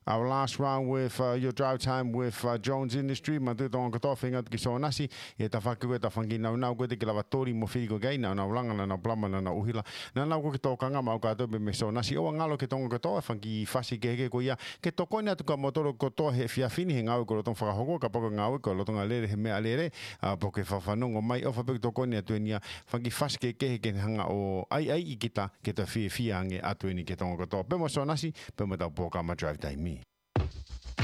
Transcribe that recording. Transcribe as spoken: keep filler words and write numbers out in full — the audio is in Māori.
Our last round with uh, your drive time with uh, Jones Industry, ma tu tonga koto whinga ki so nasi, e ta whaku e ta whangi nau nau koe te ki lawa tori mo whiri ko gai, nau nau langa, nau nau plama, nau nau uhila, nau nau ko ki tō kanga mau kātou me me so nasi, o ngalo ki tonga koto, e whangi whasi ke heke ko ia, ke toko ina tuka motoro koto he whiawhini, he ngau ko rotong whakahoko, ka poko ngau ko rotonga lere he mea lere, uh, po ke whawhanongo mai, o whapek toko ina tuenia, whangi whasi ke ke heke hanga o ai ai i kita, ke ta whia whia ange atu ini ke tonga koto, pe mo so nasi, pe mo tau pōkama drive time me.